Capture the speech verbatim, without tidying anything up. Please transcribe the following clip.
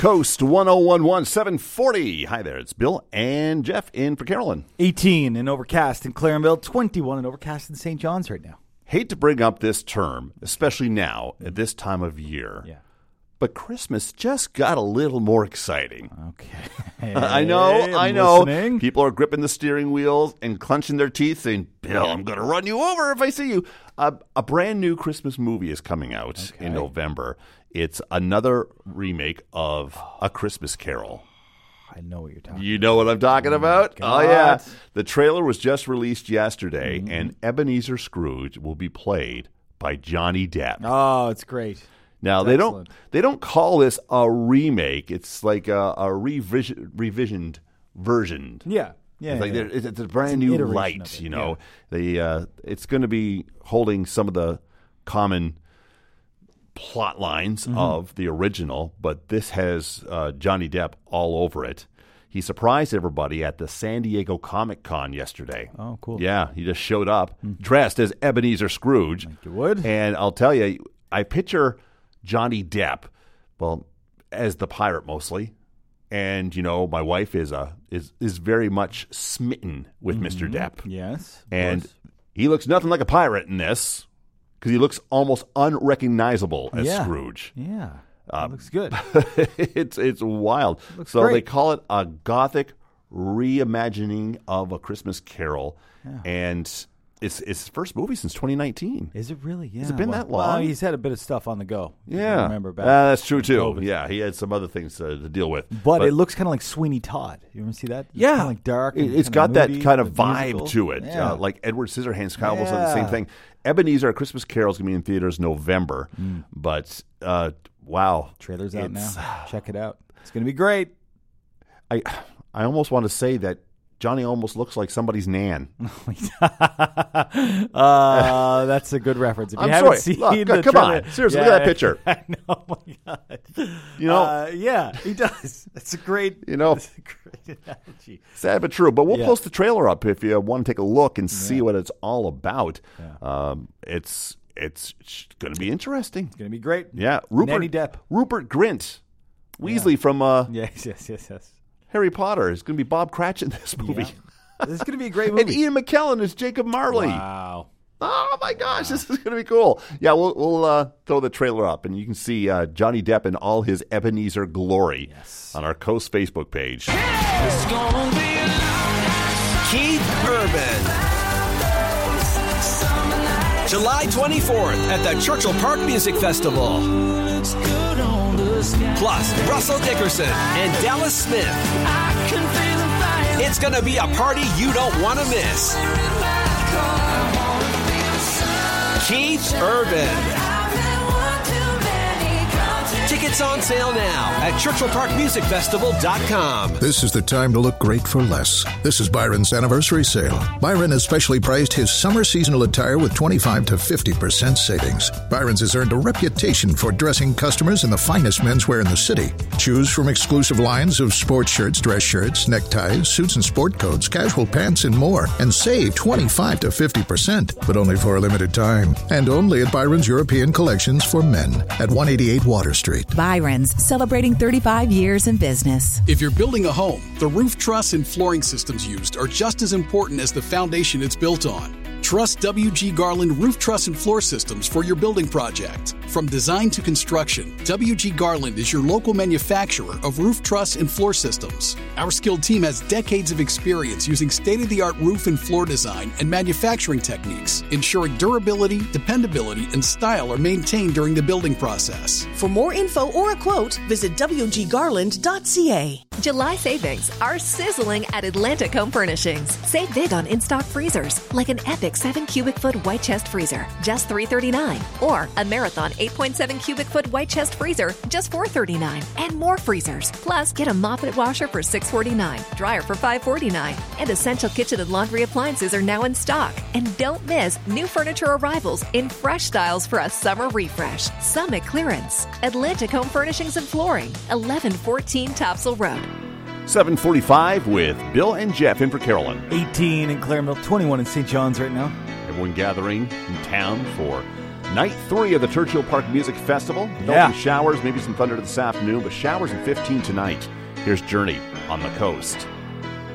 Coast one oh one one, seven forty. Hi there, it's Bill and Jeff in for Carolyn. eighteen and overcast in Clarenville, twenty-one and overcast in Saint John's right now. Hate to bring up this term, especially now at this time of year. Yeah. But Christmas just got a little more exciting. Okay. I know, I'm I know. listening. People are gripping the steering wheel and clenching their teeth saying, Bill, I'm going to run you over if I see you. Uh, a brand new Christmas movie is coming out Okay. in November. It's another remake of A Christmas Carol. I know what you're talking You know what I'm talking Oh, about? God. Oh, yeah. The trailer was just released yesterday, Mm-hmm. and Ebenezer Scrooge will be played by Johnny Depp. about. Oh, it's great. Now, It's they excellent. don't they don't call this a remake. It's like a, a revision, revisioned version. Yeah. Yeah. It's like yeah. there- it's, it's a brand an new iteration light, of it, you know. They uh, it's going to be holding some of the common plot lines Mm-hmm. of the original, but this has uh, Johnny Depp all over it. He surprised everybody at the San Diego Comic Con yesterday. Oh, cool. Yeah, he just showed up dressed as Ebenezer Scrooge. Like you would. And I'll tell you, I picture Johnny Depp, well, as the pirate mostly. And, you know, my wife is a is is very much smitten with Mister Depp. Yes. of And course. he looks nothing like a pirate in this because he looks almost unrecognizable as Yeah. Scrooge. Yeah. That looks good. it's it's wild. Looks so great. they call it a gothic reimagining of A Christmas Carol. And it's it's his first movie since twenty nineteen. Is it really? Yeah. it been well, that long? Well, he's had a bit of stuff on the go. Yeah. I remember back. Uh, that's true, too. COVID. Yeah, he had some other things to, to deal with. But, it looks kind of like Sweeney Todd. You ever see that? It's Yeah, kinda like dark. It- and It's kinda got that moody, kind of but vibe musical. to it, Yeah. uh, like Edward Scissorhands. Kind of almost like the same Yeah. thing. Ebenezer: A Christmas Carol is going to be in theaters November, but uh, wow, Trailer's out it's- now. Check it out. It's going to be great. I I almost want to say that Johnny almost looks like somebody's nan. uh, that's a good reference. If you I'm haven't sorry. seen Look, the come on. trailer- Seriously, look at that picture. I know. Oh my god. You know- Uh, yeah, he does. That's a great. You know- that's a great analogy. Sad but true. But we'll Yeah. post the trailer up if you want to take a look and see what it's all about. Um, it's it's going to be interesting. It's going to be great. Yeah, Rupert Nanny Depp. Rupert Grint, Weasley from uh, Yes, yes, yes, yes. Harry Potter is going to be Bob Cratchit in this movie. Yeah. This is going to be a great And movie. Ian McKellen is Jacob Marley. Wow. Oh my gosh, this is going to be cool. Yeah, we'll we'll uh, throw the trailer up, and you can see uh, Johnny Depp in all his Ebenezer glory Yes. on our Coast Facebook page. Keith Urban. July twenty-fourth at the Churchill Park Music Festival. Plus, Russell Dickerson and Dallas Smith. It's going to be a party you don't want to miss. Keith Urban. Tickets on sale now at churchill park music festival dot com. This is the time to look great for less. This is Byron's anniversary sale. Byron has specially priced his summer seasonal attire with twenty-five to fifty percent savings. Byron's has earned a reputation for dressing customers in the finest menswear in the city. Choose from exclusive lines of sports shirts, dress shirts, neckties, suits and sport coats, casual pants, and more, and save twenty-five to fifty percent, but only for a limited time. And only at Byron's European Collections for Men at one eighty-eight Water Street. Byron's, celebrating thirty-five years in business. If you're building a home, the roof truss and flooring systems used are just as important as the foundation it's built on. Trust W G Garland Roof Truss and Floor Systems for your building project. From design to construction, W G Garland is your local manufacturer of roof truss and floor systems. Our skilled team has decades of experience using state-of-the-art roof and floor design and manufacturing techniques, ensuring durability, dependability, and style are maintained during the building process. For more info or a quote, visit w g garland dot c a. July savings are sizzling at Atlantic Home Furnishings. Save big on in-stock freezers, like an epic seven cubic foot white chest freezer, just three thirty-nine, or a Marathon eight point seven cubic foot white chest freezer, just four thirty-nine, and more freezers. Plus, get a Moppet washer for six forty-nine, dryer for five forty-nine, and essential kitchen and laundry appliances are now in stock. And don't miss new furniture arrivals in fresh styles for a summer refresh. Summit clearance. Atlantic Home Furnishings and Flooring, eleven fourteen Topsail Road. seven forty-five with Bill and Jeff in for Carolyn. eighteen in Clarenville, twenty-one in Saint John's right now. Everyone gathering in town for Night three of the Churchill Park Music Festival. There'll Yeah. be showers, maybe some thunder this afternoon, but showers in fifteen tonight. Here's Journey on the Coast.